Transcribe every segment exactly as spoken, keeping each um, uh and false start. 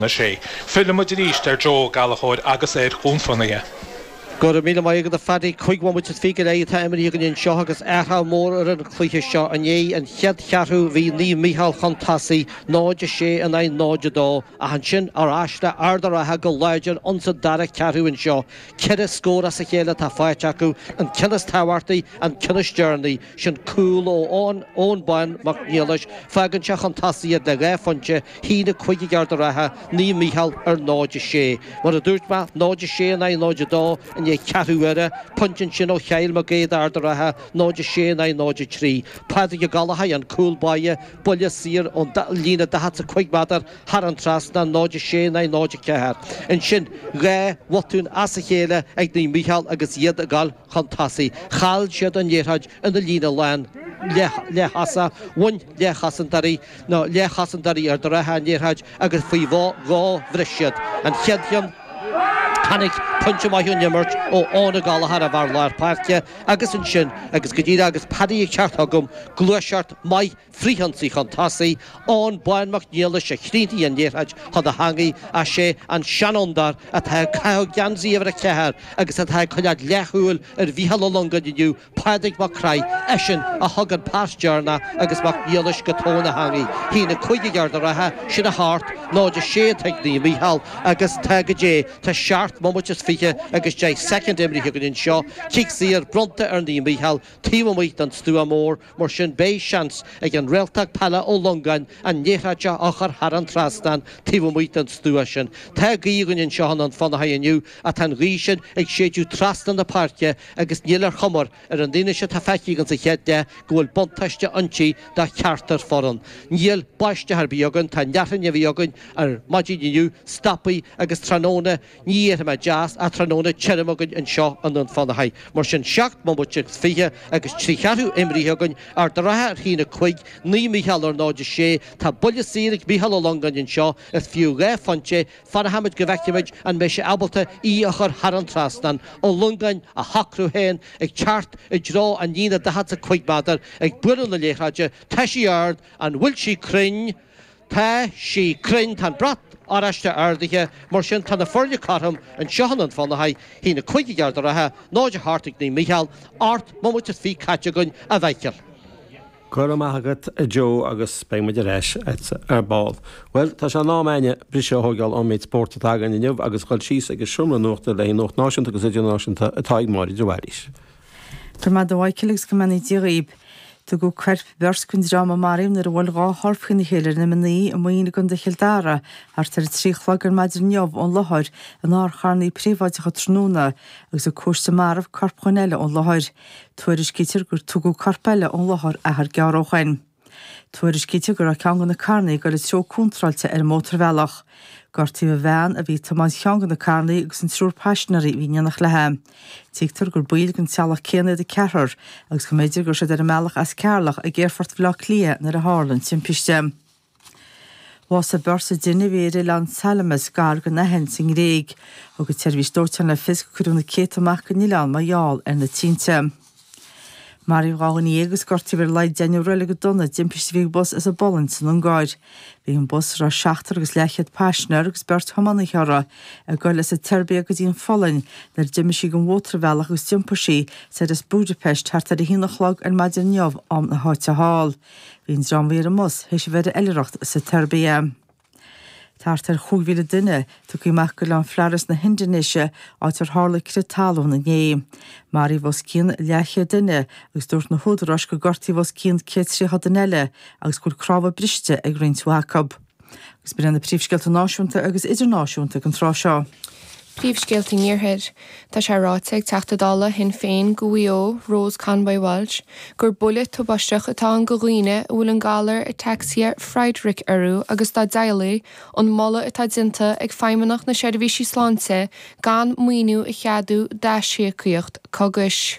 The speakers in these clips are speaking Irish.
na sé. Film mo diríist ar Joe Galahad agus éir chunfanige. Gur a míle mai go fadi chuig mo muid fi é tá imí gan seo agus eha mór ar an chluiche seo an é an chead chearú hí ní Michael Chantasi náide sé an ein náide dó a han sin ar áiste ardar a ha go leidir onsa dara cearú in seo cead scór as a chéile tá fáite acu an cinnas táhairtaí an cinnas journey sin cool ó ón ón bain mac níolis fegan se Chantasi de réfonte hína chuige gardar a ha ní Michael ar náide sé mar a dúirt ma náide sé an ein náide dó an cearúire puntin sin ó cheil má géad ardar athe náide sé na náide trí. Páide go galatha an coolbáie bulle sír ón lína de hat a chuig badar har an tras na náide sé na náide cethir. In sin ré watún as a chéile ag ní Michael agus iad a gal Chantasi. Chail siad an dhéirhaid an na lína lein le hasa, one le hasandarí, no le hasandarí ar do rathe an dhéirhaid agus faoi bhá gá bhrisiad an cheadhian Panic punch mai hun ymmert ó ána galahar a bhar láir páirce agus an sin agus go dtí agus padí ceartthagum gluisiart mai fríhansaí Chantasi ón bainmach níala sé chríntí an dhéirhaid chud a hangaí a sé an seanondar a tá cael gansaí ar a cethir agus a tá chuilead lethúil ar bhíhall longa diniu pádig mac crai esin a thugad pástearna agus mac níalis go tóna hangaí. Hína chuige geard a rathe sin a hart náide sé teagní Michael agus tá go dé tá seart Momuchas fiche agus jay second imri higun seo Kixier bronte ar ní Michael tíma muit an stúa mór mar sin bé chans ag an reltag pala ó longain an néhraja achar har an trastan tíma muit an stúa sin. Tá gígun in seo an fanna hainiu a tan rísin ag séú trastan na parke agus nílar chomor ar an dine se tá fechigan sa chéde gohfuil bontaiste antí da chartar foran. Níl baiste har biogan tá nearran a bhiogan ar maginiu stoppi agus tranóna ní me jazz a tranóna tsemogan an seo an an fanna haid. Mar sin seacht má muid fiche agus tríchearú imríthegann ar de rathe hína chuig ní Michael ar náide sé tá bulle sírig Michael longan in seo is fiú ré fanse fanna hamid go bheceimiid an me sé abalta í achar har an trastan ó longain a hacrú héin ag teart i drá an nína de hat a chuig badar ag buan na léchraide tá sí ard an bhfuil sí crin tá sí crin tan brat áraiste airdaige mar sin tanna forne cartham an seanan fanna haid hína chuige geard a rathe náide hartig ní Michael art momutas fí caitegann a bhaiciil. Cur amachagad a Joe agus beimid a reis ar báil. Well, tá se námaine brise thugáil an méid sport atá gan inniuh agus chuil síos agus siúmla nuachta le nócht náisiúnta agus idirnáisiúnta atá ag máirí de bhairis. Tar má do bhaicilegus go manna díríb tu go cuerp berscún drama marim nar bhfuil rá harfcinn chéile na maní a moine gon de cheildara ar tar trí chhlagar maidir neamh ón láthir an ár charnaí príomháide chu tróna agus a cuasta marmh carpchaneile ón láthir. Tuairis cítir gur tu go carpeile ón láthir a th gearróchain. Tuairis cítir gur a ceangan na carnaí gur is seo cúntrailte ar mótarbhealach. Gortí a bhean a bhí tamán cheangan na carnaí agus an trúr passionarí hí neannach lethe. Tíigtar gur buil gon tealach céanna de cethir agus go méidir gur sé ar a meach as cearlach a ggéirfort bhlá lia nar a hálann timpiste. Was a bursa duine bhéidir lean salamas gar go na hen sin réig agus teirhís dúirteanna fisc chuúna cétamach go níleán maiall ar na tínte. Mar i bhágan í agus gortí bhar leid déanú roiile go donna dimpiste bhí bus as a bolin san an gáid. Bhí an bus ra seachtar agus lechiad páisnar agus bert thomanna cheara a gáil is a turbí agus íon follain nar diimiisi go mótarbhealach agus timpaí sé is Budapest tartar a hínachlag ar maidir neamh am na háite hall. Bhín rám bhíar a mus hééis sé bheith eileacht sa turbí. Tartar chughvíle duine tu imach go an flaras na Hindanéise áitar hála critalú na gné. Marí bhs cín leche duine agus dúirt na húdarrás go gortaí bhs cín cétrí hadanile agus gur crábh briste ag rintúachab. Agus brenn na príomhsceilta náisiúnta agus idirnáisiúnta an trá seo. Príomhscéalta níorthaid, tá sé ráiteag teachtadála hin féin go bhío Rose Conway Walsh gur bulle tú baisteach atá an go roiine bhfuil an galar a taxia Friedrich arú agus tá daalaí an molla atá dinta ag feimimeach na seirbhísí sláinte gan muoinú i cheadú dáisiacuocht cogus.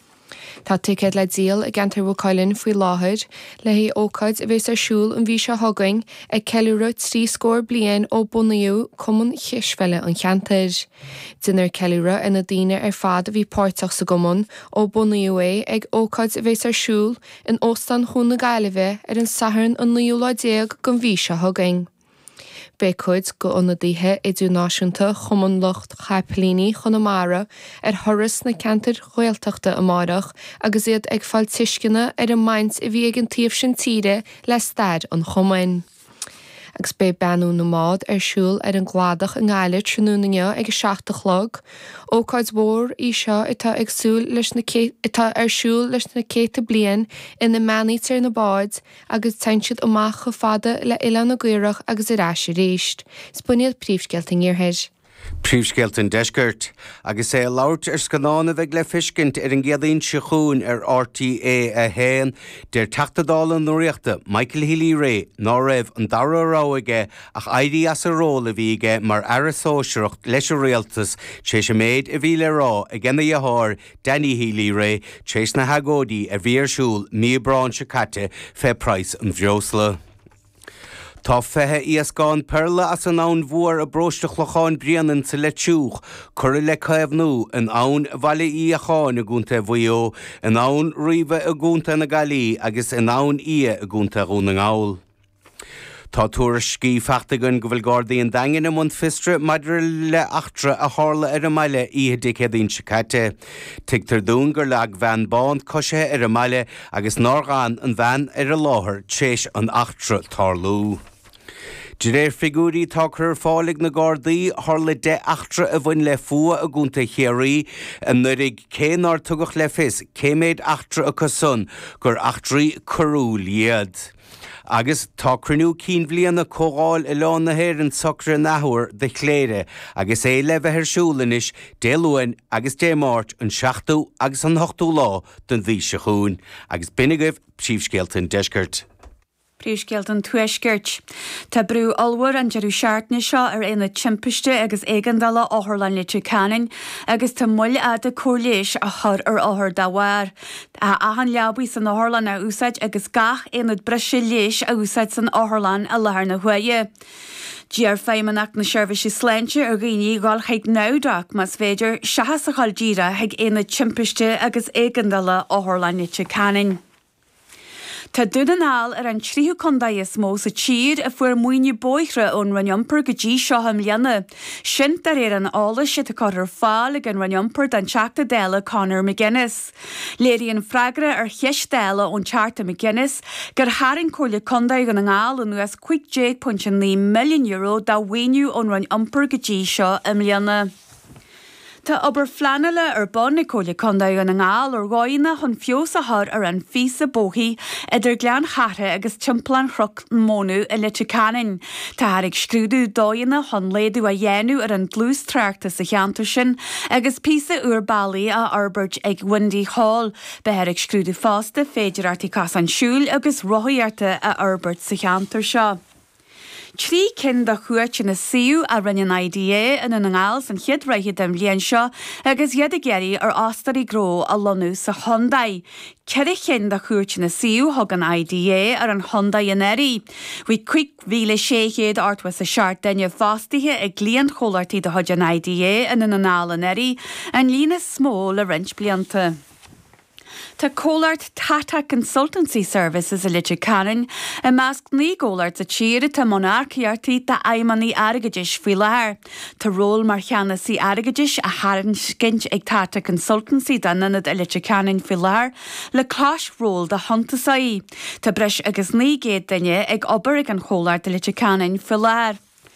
Tá ticead le díal a gentar bhcailinn faoi láthid le hí ócaid a bhés arsúil an bhí se thugaing ag ceúra trí scór bliain ó bunaíú cumann chiisfeile an cheantaid. Dinar ceúra ina daine ar fad a bhí páirteach sa gomann ó bunaíú é ag ócaid a bhés arsúil in óstan chun na gaiileheh ar an sathairn an naúlá déag gon bhí se thugaing. bécuid go ionadaithe idirnáisiúnta chuman lucht chaipelíní chunamara ar thuras na cantar ghaeltachta amárach agus iad ag fáil tuiscinne ar an maint i bhí ag an taobh sin tíre le staid an chomain. Agus bé benú na mád ar siúl ar an gladach an gáile trónúnaine ag seachtach log, ócáid mhór í seo itá agsúil leis na itá ar siúl leis na céta blian ina meanítar na báid agus taintsiad amach go fada le ile na gcuireach agus i ráisi réist. Spuniad príomhsceilting iarthair. Príomhsceiltain deisgurt, agus é labhairt ar scanána bheith le fiscint ar an gceadaíonn siúchún ar R T A a héin, déir teachtadála nóíochta Michael Healy Ray ná raibh an dara ráige ach éirí as a róla bhíige mar arasóisireacht leis a réaltas sé sé méid a bhí le rá a gceanna dhearr Danny Healy Ray tréis na hagódaí a bhí ar siúl mí brán se caite fé price an bhreosla. Tá fethe íoscáin perla as an ann mhuar a bróiste chlocháin brianan sa le tiúch, chur le caibhnú an ann bhaile í a cháin a gúnta bhuió, an ann riomh a gúnta na galí agus an ann í a gúnta rún an áil. Tá túair cí feachtagan go bhfuil Gardaíon daingin am an fistre maidir le achtra a hála ar a maile ihe dicéadaín sicate. Tigtar dún gur leag bhean bánt cosise ar a maile agus nárgáin an bhean ar a láthair tréis an achtra tarlú. De réir figúrí tá chur fálaigh na Gardaí tharla de achtra a bhain le fua a gúnta chéirí an nurig céanár tugach le fis céméid achtra a cosun gur achtraí curú liad. Agus tá crunú cín bbliana cógáil i lán na héir an socra nathúir de chléire agus é le bheith siúlanis déluain agus démáirt an seachtú agus an hochtú lá don bhí se chuún agus binigah príomhsceiltain deisgurt. Príomhsceiltain tuaisgirt. Tá brú alhar an dearú seaartna seo ar ina timpiste agus éigandala áthirlan le Tucanin agus tá muil a de cóléis a chur ar áthir dáhhair. A ahan leabhaí san áthirlan a úsáid agus gach éad breise léis a úsáid san áthirlan a lethar na huaie. Díar féimeach na seirbhísí sléinte ar ghaoine gáil chaig náideach mas féidir seachas a cháil díra ag éad timpiste agus éigandala áthirlan le Tucanin. Tá dúna náil ar an tríú condaíos mó sa tír a fuair muoine bóithre ón raniompar go dtí seo am leanna. Sin ar éar an ála si a chuir fáil ag an raniompar den teachta déla Conor McGuinness. Léiríonn freagra ar cheis déla ón teachta McGuinness gur tharinn cóla condaí an ngáil an nuas chuig punt ní milliún euro dá bhaoiniú ón raniompar go dtí seo am leanna. Tá obair flanala ar bonna cóla condaí an ngáil ar gáine chun fios a thar ar an físa bóthaí idir glean chatha agus timpplain chruc mónú i le Tucanin. Tá ag scrúdú dóanna chun léadú a dhéanú ar an dlús tráachta sa cheantar sin agus písa uair bailí a arbeirt ag Windy Hall. Beir ag scrúdú fásta féidir artí cas an siúil agus rothaíarta a arbeirt sa cheantar seo. Trí cin de chuirt na siú a rinne I D A in an ngáil san chiad raithe dem blion seo agus iad a geirí ar ástarí gró a lonú sa Hyundai. Ceir chin de chuirt na siú thug an I D A ar an Hyundai an éirí. Bhí cuic mhíle séchéad artwas a seart daine fástaithe ag líon cholartí de thug an I D A in an ngáil an éirí an lína smó le rint blianta. Tá cólart Tata Consultancy Services a le Tucanin a measc ní cólart a tíre tá monarchiartí tá aimmaní airgeis faoi lethir. Tá ról mar cheannaí airgeis a háann scint ag Tata Consultancy dananad a le Tucanin faoi lethir le cláis ról de hontasaí. Tá breis agus ní géad daine ag obair ag an cólart a le Tucanin faoi lethir.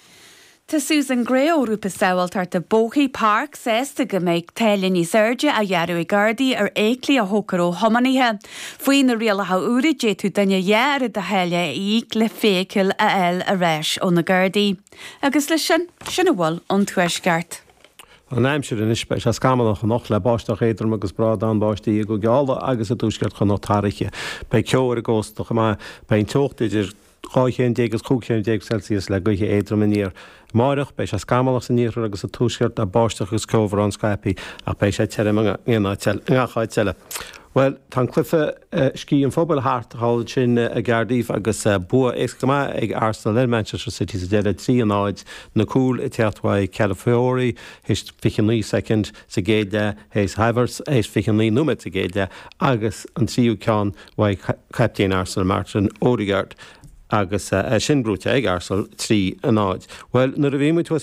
Tá Susan Gray ó rúpa saoil tarta Bóthaí Park sésta go méid téilin ní Serge a dhearú i Gardaí ar éclí a thócar ó thomaníthe. Faoin na rialatha úra dé tú daine dhearad de heile íc le féciil a eil a réis ó na Gardaí. Agus lei sin sinna bhfuil an tuaisceart. An aimimseir in ispe se scamanach an nach le báisteach éidir agus brad an báistí go geála agus a dúsceart chu nótáiriche. Bei ceir a ggóstach má bei an teochtidir Cháchéan dégus chúchéan dé Celsius le guthe éidirmaníir. Máireach bei se scamalach san níir agus a túisceart a báisteach gus cóhar an Skype ach bei sé teile ngachaid teile. Well, tá clufa cí an fóbal hart háil sin a Gardaíh agus bua écamá ag Arsenal le Manchester City sa déile trí an áid na cúil i teachthaid Calafiori, his fichan lí second sa géide hééis Havertz, hééis fichan lí numid sa géide agus an tríú ceán bhaid captain Arsenal Martin Odegaard. agus sin brúte ag arsal trí a náid. Well, nuair a bhíimi